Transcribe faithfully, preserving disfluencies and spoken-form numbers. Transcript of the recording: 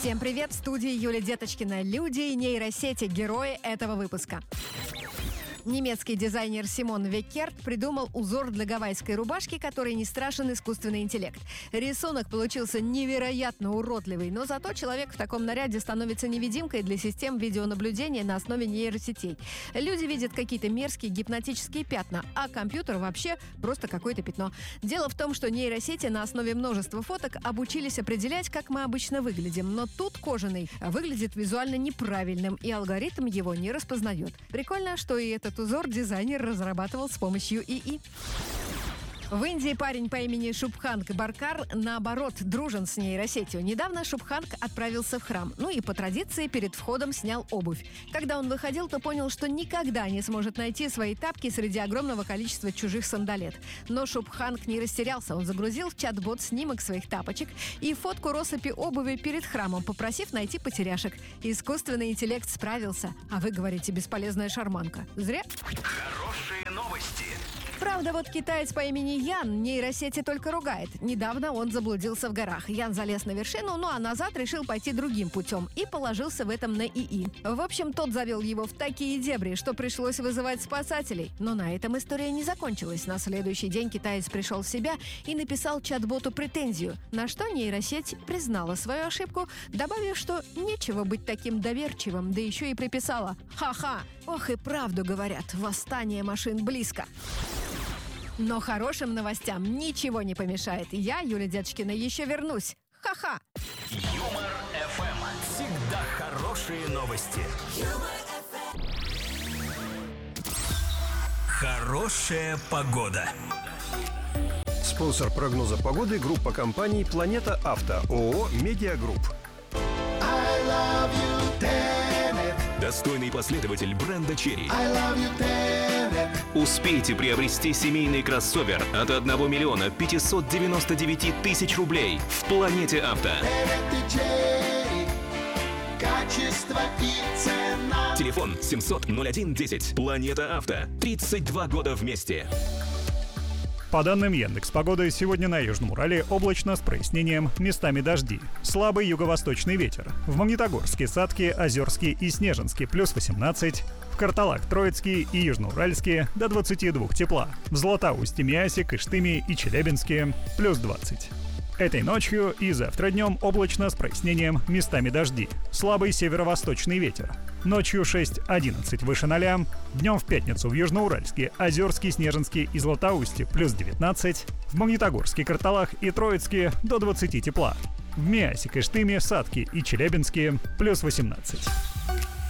Всем привет, в студии Юлия Деточкина. Люди и нейросети – герои этого выпуска. Немецкий дизайнер Симон Веккерт придумал узор для гавайской рубашки, который не страшен искусственный интеллект. Рисунок получился невероятно уродливый, но зато человек в таком наряде становится невидимкой для систем видеонаблюдения на основе нейросетей. Люди видят какие-то мерзкие гипнотические пятна, а компьютер вообще просто какое-то пятно. Дело в том, что нейросети на основе множества фоток обучились определять, как мы обычно выглядим, но тут кожаный выглядит визуально неправильным, и алгоритм его не распознает. Прикольно, что и этот узор дизайнер разрабатывал с помощью ИИ. В Индии парень по имени Шубханг Баркар, наоборот, дружен с нейросетью. Недавно Шубханг отправился в храм. Ну и по традиции перед входом снял обувь. Когда он выходил, то понял, что никогда не сможет найти свои тапки среди огромного количества чужих сандалет. Но Шубханг не растерялся. Он загрузил в чат-бот снимок своих тапочек и фотку россыпи обуви перед храмом, попросив найти потеряшек. Искусственный интеллект справился. А вы говорите, бесполезная шарманка. Зря. Хорошие новости. Правда, вот китаец по имени Ян нейросети только ругает. Недавно он заблудился в горах. Ян залез на вершину, ну а назад решил пойти другим путем и положился в этом на ИИ. В общем, тот завел его в такие дебри, что пришлось вызывать спасателей. Но на этом история не закончилась. На следующий день китаец пришел в себя и написал чат-боту претензию, на что нейросеть признала свою ошибку, добавив, что нечего быть таким доверчивым, да еще и приписала: «Ха-ха! Ох и правду говорят, восстание машин близко». Но хорошим новостям ничего не помешает. Я, Юлия Деточкина, еще вернусь. Ха-ха! Юмор эф эм. Всегда хорошие новости. Хорошая погода. Спонсор прогноза погоды — группа компаний «Планета Авто», ООО «Медиагрупп». Достойный последователь бренда Chery. Успейте приобрести семейный кроссовер от одного миллиона пятьсот девяносто девять тысяч рублей в «Планете Авто». Качество и цена. Телефон семьсот ноль один десять. «Планета Авто». тридцать два года вместе. По данным Яндекс.Погоды, сегодня на Южном Урале облачно с прояснением, местами дожди. Слабый юго-восточный ветер. В Магнитогорске, Сатке, Озерске и Снежинске плюс восемнадцать. В Карталах, Троицке и Южноуральске до двадцати двух тепла. В Златоусте, Миасе, Кыштыме и Челябинске плюс двадцать. Этой ночью и завтра днем облачно с прояснением, местами дожди. Слабый северо-восточный ветер. Ночью шесть одиннадцать выше ноля. Днем в пятницу в Южноуральске, Озерске, Снежинске и Златоусте плюс девятнадцать. В Магнитогорске, Карталах и Троицке до двадцати тепла. В Миасе, Кыштыме, Сатке и Челябинске плюс восемнадцать.